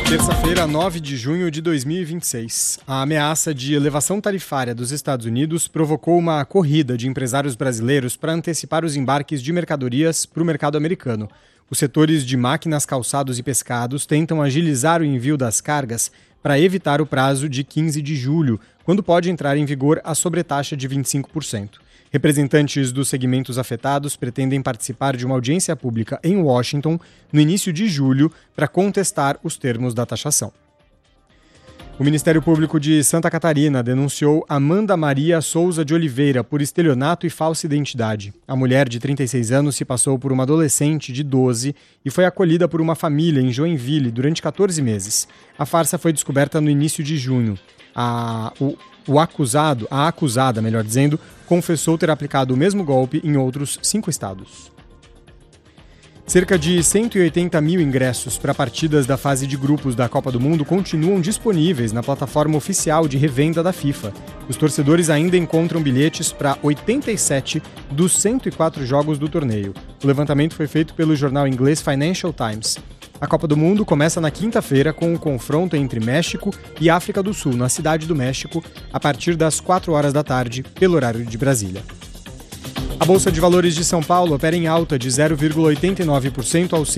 Terça-feira, 9 de junho de 2026. A ameaça de elevação tarifária dos Estados Unidos provocou uma corrida de empresários brasileiros para antecipar os embarques de mercadorias para o mercado americano. Os setores de máquinas, calçados e pescados tentam agilizar o envio das cargas para evitar o prazo de 15 de julho, quando pode entrar em vigor a sobretaxa de 25%. Representantes dos segmentos afetados pretendem participar de uma audiência pública em Washington no início de julho para contestar os termos da taxação. O Ministério Público de Santa Catarina denunciou Amanda Maria Souza de Oliveira por estelionato e falsa identidade. A mulher de 36 anos se passou por uma adolescente de 12 e foi acolhida por uma família em Joinville durante 14 meses. A farsa foi descoberta no início de junho. A acusada, confessou ter aplicado o mesmo golpe em outros 5 estados. Cerca de 180 mil ingressos para partidas da fase de grupos da Copa do Mundo continuam disponíveis na plataforma oficial de revenda da FIFA. Os torcedores ainda encontram bilhetes para 87 dos 104 jogos do torneio. O levantamento foi feito pelo jornal inglês Financial Times. A Copa do Mundo começa na quinta-feira com o confronto entre México e África do Sul, na Cidade do México, a partir das 4 horas da tarde, pelo horário de Brasília. A Bolsa de Valores de São Paulo opera em alta de 0,89% aos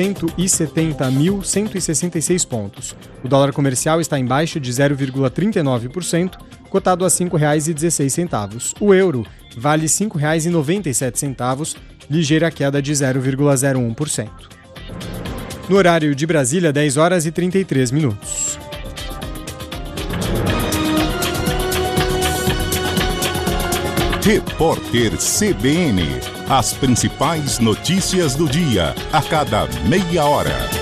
170.166 pontos. O dólar comercial está em baixa de 0,39%, cotado a R$ 5,16. O euro vale R$ 5,97, ligeira queda de 0,01%. No horário de Brasília, 10 horas e 33 minutos. Repórter CBN. As principais notícias do dia, a cada meia hora.